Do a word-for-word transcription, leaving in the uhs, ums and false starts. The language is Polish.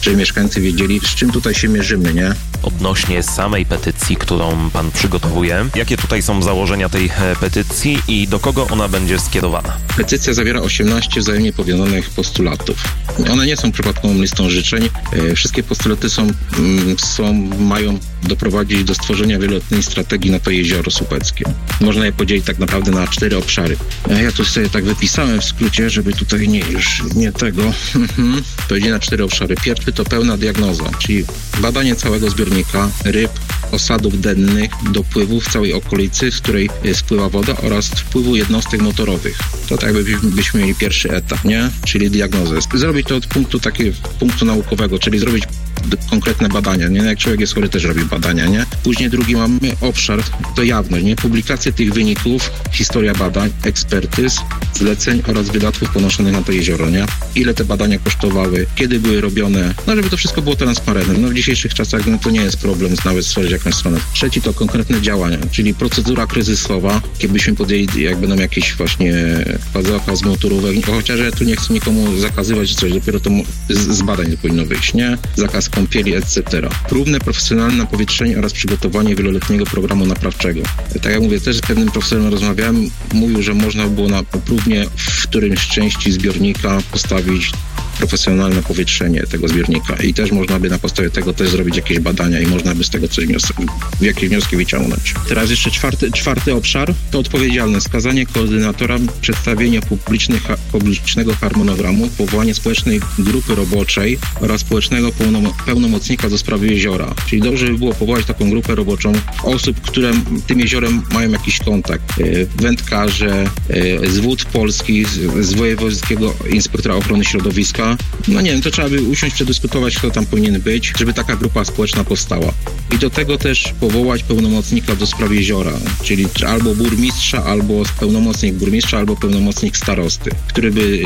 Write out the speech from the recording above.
żeby mieszkańcy wiedzieli, z czym tutaj się mierzymy, nie? Odnośnie samej petycji, którą pan przygotowuje, jakie tutaj są założenia tej petycji i do kogo ona będzie skierowana? Petycja zawiera osiemnaście wzajemnie powiązanych postulatów. One nie są przypadkową listą życzeń. Wszystkie postulaty są, są, mają doprowadzić do stworzenia wieloletniej strategii na to jezioro słupeckie. Można je podzielić tak naprawdę na cztery obszary. Ja tu sobie tak wypisałem w skrócie, żeby tutaj nie już nie tego. Podzielić na cztery obszary. Pierwszy to pełna diagnoza, czyli badanie całego zbiornika, ryb, osadów dennych, dopływów w całej okolicy, z której spływa woda oraz wpływu jednostek motorowych. To tak jakby byśmy mieli pierwszy etap, nie? Czyli diagnozę. Zrobić to od punktu takiego, punktu naukowego, czyli zrobić konkretne badania, nie? Jak człowiek jest chory, też robi badania, nie? Później drugi mamy obszar, to jawność, nie? Publikację tych wyników, historia badań, ekspertyz, zleceń oraz wydatków ponoszonych na to jezioro, nie? Ile te badania kosztowały, kiedy były robione, no żeby to wszystko było transparentne. No w dzisiejszych czasach no, to nie jest problem nawet stworzyć jakąś stronę. Trzeci to konkretne działania, czyli procedura kryzysowa, kiedybyśmy podjęli, jak będą jakieś właśnie zakaz motorówek, chociaż ja tu nie chcę nikomu zakazywać coś, dopiero to z, z badań powinno wyjść, nie? Zakaz kąpieli, et cetera. Równe profesjonalne napowietrzenie oraz przygotowanie wieloletniego programu naprawczego. Tak jak mówię, też z pewnym profesorem rozmawiałem, mówił, że można było na próbnie w którymś części zbiornika postawić profesjonalne powietrzenie tego zbiornika i też można by na podstawie tego też zrobić jakieś badania i można by z tego coś wnios- jakieś wnioski wyciągnąć. Teraz jeszcze czwarty, czwarty obszar to odpowiedzialne skazanie koordynatora, przedstawienie publicznych, publicznego harmonogramu, powołanie społecznej grupy roboczej oraz społecznego pełnom- pełnomocnika do sprawy jeziora. Czyli dobrze by było powołać taką grupę roboczą osób, które tym jeziorem mają jakiś kontakt. Wędkarze, z Wód Polskich, z Wojewódzkiego Inspektora Ochrony Środowiska. No nie wiem, to trzeba by usiąść, przedyskutować, kto tam powinien być, żeby taka grupa społeczna powstała. I do tego też powołać pełnomocnika do spraw jeziora, czyli albo burmistrza, albo pełnomocnik burmistrza, albo pełnomocnik starosty, który by